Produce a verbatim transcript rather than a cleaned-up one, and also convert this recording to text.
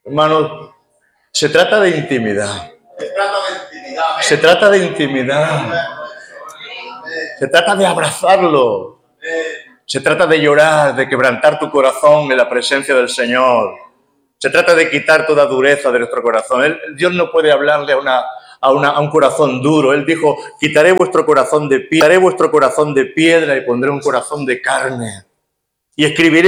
Hermanos, se trata de intimidad. Se trata de intimidad. Se trata de intimidad. Se trata de abrazarlo. Se trata de llorar, de quebrantar tu corazón en la presencia del Señor. Se trata de quitar toda dureza de nuestro corazón. Él, Dios no puede hablarle a, una, a, una, a un corazón duro. Él dijo, quitaré vuestro corazón de piedra, quitaré vuestro corazón de piedra y pondré un corazón de carne. Y escribiré